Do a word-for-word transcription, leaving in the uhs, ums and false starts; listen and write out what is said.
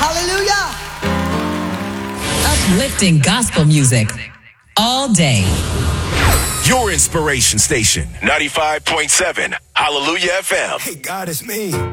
Hallelujah. Uplifting gospel music all day. Your inspiration station, ninety-five point seven, Hallelujah F M. Hey, God, it's me.